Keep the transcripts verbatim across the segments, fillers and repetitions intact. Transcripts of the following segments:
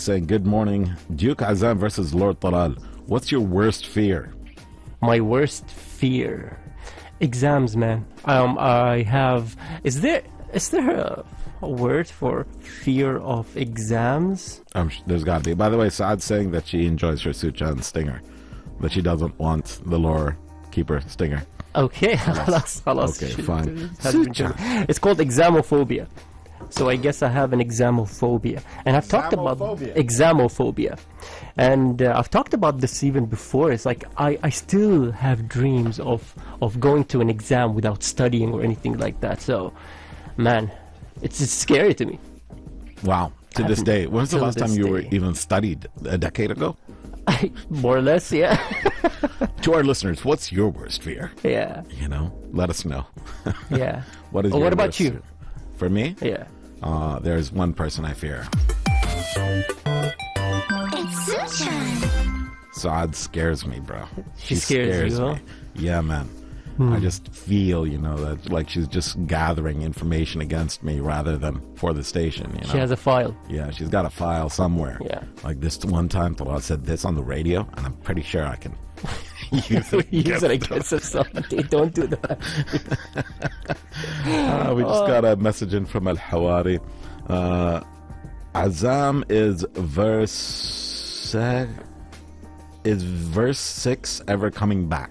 saying, good morning. Duke Azam versus Lord Talal. What's your worst fear? My worst fear? Exams, man. Um, I have... Is there is there a, a word for fear of exams? Um, there's got to be. By the way, Saad's saying that she enjoys her Suchan stinger, but she doesn't want the lore keeper stinger. Okay, خلاص خلاص. Okay, fine. Suchan. It's called examophobia. So I guess I have an examophobia. And I've talked about examophobia. And uh, I've talked about this even before. It's like I, I still have dreams of, of going to an exam without studying or anything like that. So, man, it's, it's scary to me. Wow. To this day. When was the last time you day. were even studied? A decade ago? More or less, yeah. To our listeners, what's your worst fear? Yeah. You know, let us know. Yeah. What is well, your what about worst you? fear? For me? Yeah. Uh, there's one person I fear. It's Suchan. Saad scares me, bro. She scares you, huh? me. Yeah, man. I just feel, you know, that like she's just gathering information against me rather than for the station, you know. She has a file. Yeah, she's got a file somewhere. Yeah. Like this one time, Talal said this on the radio, and I'm pretty sure I can use it Use it against against somebody. Don't do that. Uh, we just got a message in from Al Hawari. Uh, Azam is verse is verse six ever coming back?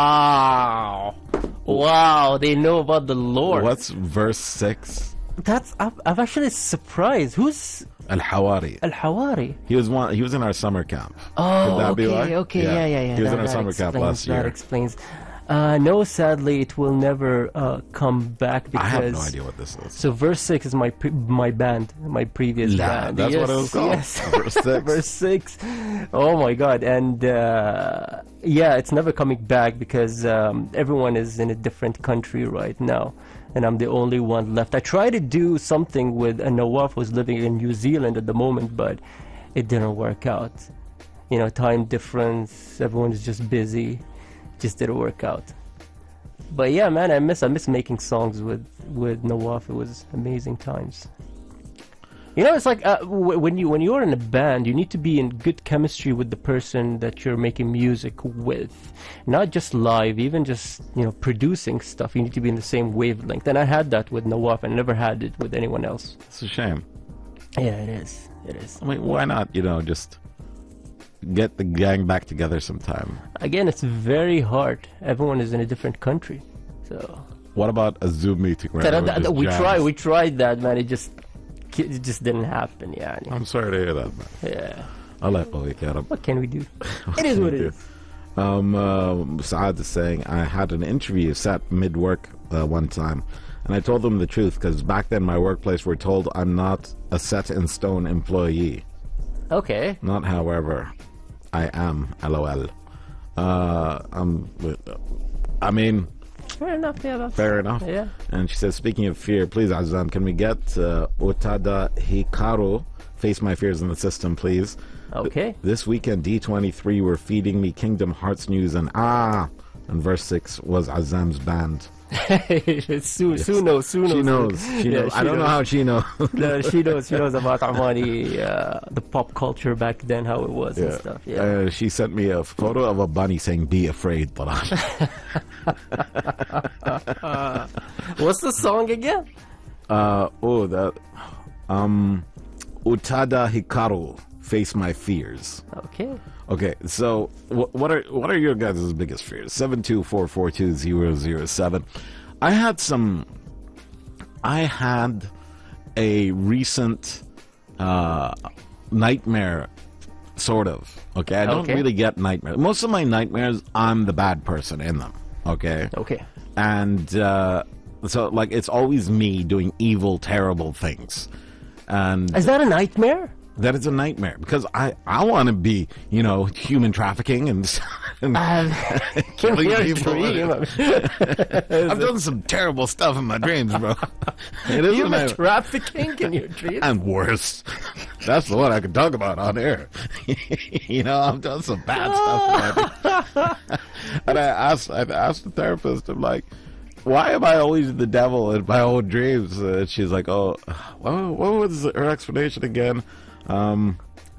Wow. Wow, they know about the lore. What's verse six? That's I've, I've actually surprised. Who's Al Hawari? Al Hawari? He was one. He was in our summer camp. Oh, Could that okay, be why? okay, yeah, yeah, yeah. He was that, in our that summer camp explains, last year. That explains. Uh, no, sadly, it will never uh, come back because I have no idea what this is. So verse six is my pre- my band, my previous La, band. that's yes, what it was called. Yes. Verse six. Verse six. Oh my God! And uh, yeah, it's never coming back because um, everyone is in a different country right now, and I'm the only one left. I tried to do something with uh, Nawaf, who's living in New Zealand at the moment, but it didn't work out. You know, time difference. Everyone is just busy. Just didn't work out. But yeah, man, I miss I miss making songs with with Nawaf. It was amazing times. You know, it's like uh, w- when you when you're in a band, you need to be in good chemistry with the person that you're making music with, not just live, even just you know producing stuff. You need to be in the same wavelength. And I had that with Nawaf, and never had it with anyone else. It's a shame. Yeah, it is. It is. I mean, why not? You know, just get the gang back together sometime. Again, it's very hard. Everyone is in a different country, so. What about a Zoom meeting? Where That- everyone that- just we jams? tried. We tried that, man. It just, it just didn't happen. Yeah. I'm sorry to hear that, man. Yeah. Allah يقويك يا رب. What can we do? It is what it is. Um, uh, Saad is saying, I had an interview set mid-work uh, one time, and I told them the truth because back then my workplace were told I'm not a set-in-stone employee. Okay. Not, however, I am. LOL. Uh, um, I mean, Fair enough. Yeah. That's, fair enough. Yeah. And she says, speaking of fear, please, Azam, can we get uh, Otada Hikaru, Face My Fears in the System, please? Okay. This weekend, D twenty-three were feeding me Kingdom Hearts news, and ah, and verse six was Azam's band. Su, Su knows. Su knows. She knows. She Yeah, knows. she I don't know knows. how she knows. No, she knows. She knows about Amani, uh, the pop culture back then, how it was and stuff. Yeah. Uh, she sent me a photo of a bunny saying, "Be afraid, Talal." uh, what's the song again? Uh, oh, that. Um, Utada Hikaru, Face My Fears. Okay. Okay, so wh- what are what are your guys' biggest fears? Seven two four four two zero zero seven. I had some. I had a recent uh, nightmare, sort of. Okay, I don't Okay. really get nightmares. Most of my nightmares, I'm the bad person in them. Okay. Okay. And uh, so, like, it's always me doing evil, terrible things, and Is that a nightmare? that is a nightmare because I, I want to be, you know, human trafficking and, and Um, killing your people. dream. I've done some terrible stuff in my dreams, bro. It is a Human nightmare. trafficking in your dreams? And worse. That's the one I can talk about on air. You know, I've done some bad stuff. in my dreams. And I asked, I asked the therapist, I'm like, why am I always the devil in my own dreams? And she's like, oh, what, what was her explanation again? Um,